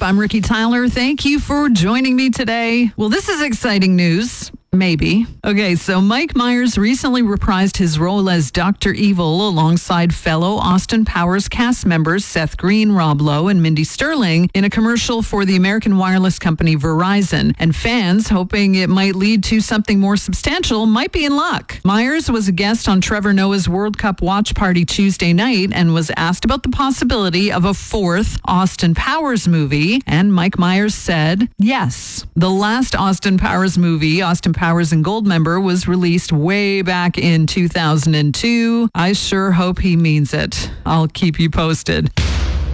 I'm Ricky Tyler. Thank you for joining me today. Well, this is exciting news. Maybe. Okay, so Mike Myers recently reprised his role as Dr. Evil alongside fellow Austin Powers cast members Seth Green, Rob Lowe, and Mindy Sterling in a commercial for the American wireless company Verizon. And fans, hoping it might lead to something more substantial, might be in luck. Myers was a guest on Trevor Noah's World Cup watch party Tuesday night and was asked about the possibility of a fourth Austin Powers movie. And Mike Myers said, yes. The last Austin Powers movie, Austin Powers and Goldmember, was released way back in 2002. I sure hope he means it. I'll keep you posted.